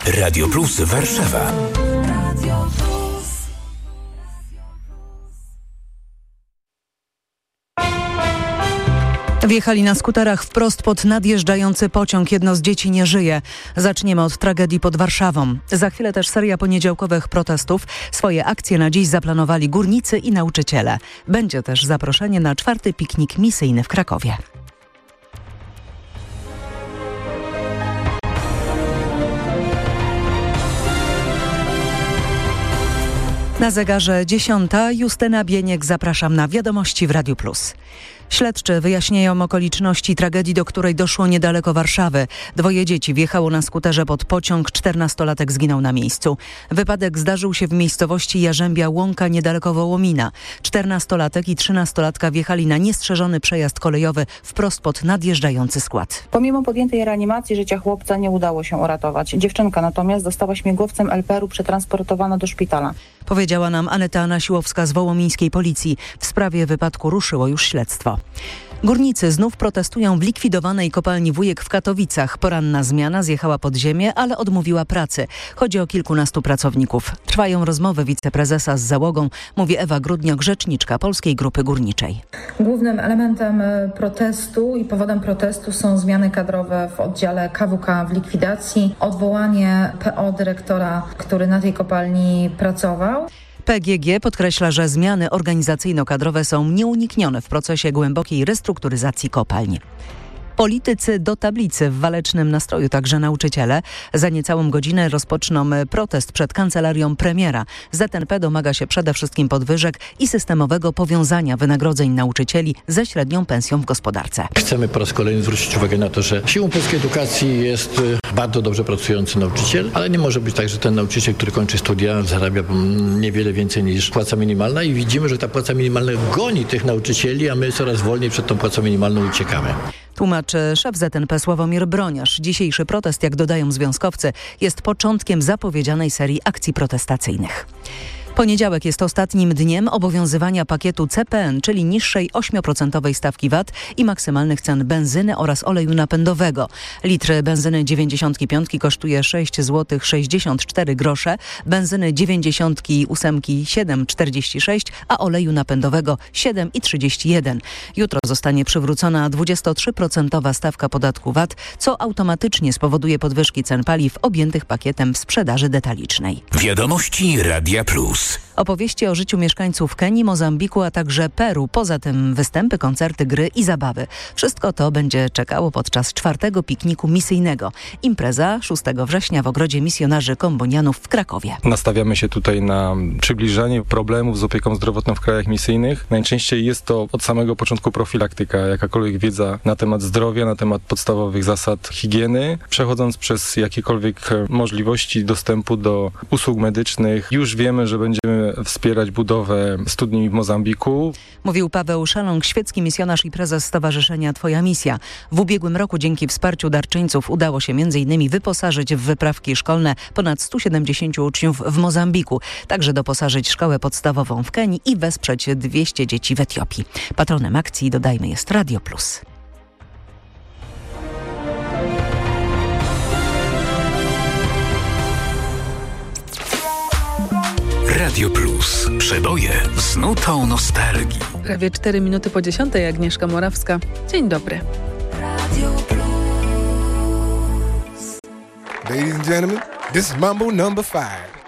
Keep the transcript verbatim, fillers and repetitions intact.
Radio Plus Warszawa. Wjechali na skuterach wprost pod nadjeżdżający pociąg. Jedno z dzieci nie żyje. Zaczniemy od tragedii pod Warszawą. Za chwilę też seria poniedziałkowych protestów. Swoje akcje na dziś zaplanowali górnicy i nauczyciele. Będzie też zaproszenie na czwarty piknik misyjny w Krakowie. Na zegarze dziesiąta. Justyna Bieniek, zapraszam na Wiadomości w Radiu Plus. Śledczy wyjaśniają okoliczności tragedii, do której doszło niedaleko Warszawy. Dwoje dzieci wjechało na skuterze pod pociąg, czternastolatek zginął na miejscu. Wypadek zdarzył się w miejscowości Jarzębia Łąka niedaleko Wołomina. Czternastolatek i trzynastolatka wjechali na niestrzeżony przejazd kolejowy wprost pod nadjeżdżający skład. Pomimo podjętej reanimacji życia chłopca nie udało się uratować. Dziewczynka natomiast została śmigłowcem el pe er u przetransportowana do szpitala. Powiedziała nam Aneta Nasiłowska z wołomińskiej policji. W sprawie wypadku ruszyło już śledztwo. Górnicy znów protestują w likwidowanej kopalni Wujek w Katowicach. Poranna zmiana zjechała pod ziemię, ale odmówiła pracy. Chodzi o kilkunastu pracowników. Trwają rozmowy wiceprezesa z załogą, mówi Ewa Grudniok, rzeczniczka Polskiej Grupy Górniczej. Głównym elementem protestu i powodem protestu są zmiany kadrowe w oddziale ka wu ka w likwidacji, odwołanie pe o dyrektora, który na tej kopalni pracował. pe gie gie podkreśla, że zmiany organizacyjno-kadrowe są nieuniknione w procesie głębokiej restrukturyzacji kopalń. Politycy do tablicy, w walecznym nastroju także nauczyciele. Za niecałą godzinę rozpoczną protest przed kancelarią premiera. zet en pe domaga się przede wszystkim podwyżek i systemowego powiązania wynagrodzeń nauczycieli ze średnią pensją w gospodarce. Chcemy po raz kolejny zwrócić uwagę na to, że siłą polskiej edukacji jest bardzo dobrze pracujący nauczyciel, ale nie może być tak, że ten nauczyciel, który kończy studia, zarabia niewiele więcej niż płaca minimalna i widzimy, że ta płaca minimalna goni tych nauczycieli, a my coraz wolniej przed tą płacą minimalną uciekamy. Tłumaczy szef zet en pe Sławomir Broniarz. Dzisiejszy protest, jak dodają związkowcy, jest początkiem zapowiedzianej serii akcji protestacyjnych. Poniedziałek jest ostatnim dniem obowiązywania pakietu ce pe en, czyli niższej ośmioprocentowej stawki vat i maksymalnych cen benzyny oraz oleju napędowego. Litr benzyny dziewięćdziesiątki piątki kosztuje sześć złotych sześćdziesiąt cztery grosze, benzyny dziewięćdziesiątki ósemki siedem czterdzieści sześć, a oleju napędowego siedem trzydzieści jeden. Jutro zostanie przywrócona dwudziestotrzyprocentowa stawka podatku vat, co automatycznie spowoduje podwyżki cen paliw objętych pakietem w sprzedaży detalicznej. Wiadomości Radia Plus. Opowieści o życiu mieszkańców Kenii, Mozambiku, a także Peru. Poza tym występy, koncerty, gry i zabawy. Wszystko to będzie czekało podczas czwartego pikniku misyjnego. Impreza szóstego września w Ogrodzie Misjonarzy Kombonianów w Krakowie. Nastawiamy się tutaj na przybliżanie problemów z opieką zdrowotną w krajach misyjnych. Najczęściej jest to od samego początku profilaktyka, jakakolwiek wiedza na temat zdrowia, na temat podstawowych zasad higieny, przechodząc przez jakiekolwiek możliwości dostępu do usług medycznych. Już wiemy, że będziemy wspierać budowę studni w Mozambiku. Mówił Paweł Szalong, świecki misjonarz i prezes Stowarzyszenia Twoja Misja. W ubiegłym roku dzięki wsparciu darczyńców udało się między innymi wyposażyć w wyprawki szkolne ponad stu siedemdziesięciu uczniów w Mozambiku. Także doposażyć szkołę podstawową w Kenii i wesprzeć dwieście dzieci w Etiopii. Patronem akcji, dodajmy, jest Radio Plus. Radio Plus. Przeboje z nutą nostalgii. Prawie cztery minuty po dziesiątej. Agnieszka Morawska. Dzień dobry. Radio Plus. Ladies and gentlemen, this is Mambo number five.